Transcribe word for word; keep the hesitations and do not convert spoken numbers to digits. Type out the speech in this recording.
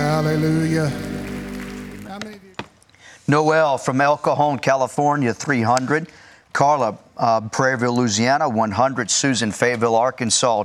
Hallelujah. Noel from El Cajon, California, three hundred. Carla, uh, Prairieville, Louisiana, one hundred. Susan, Fayetteville, Arkansas,